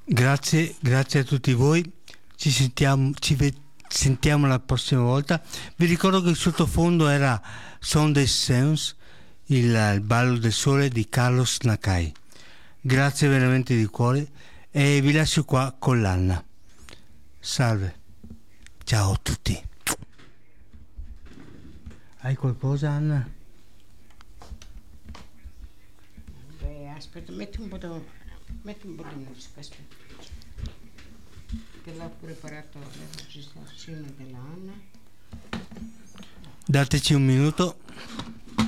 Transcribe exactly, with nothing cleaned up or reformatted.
Grazie, grazie a tutti voi. Ci sentiamo, ci ve- sentiamo la prossima volta. Vi ricordo che il sottofondo era Sunday Sounds, il, il ballo del sole di Carlos Nakai. Grazie veramente di cuore e vi lascio qua con l'Anna. Salve. Ciao a tutti. Hai qualcosa, Anna? Beh, aspetta, metti un po' di, metti un po' di musica, aspetta. Che l'ho preparato la registrazione della Anna. Dateci un minuto.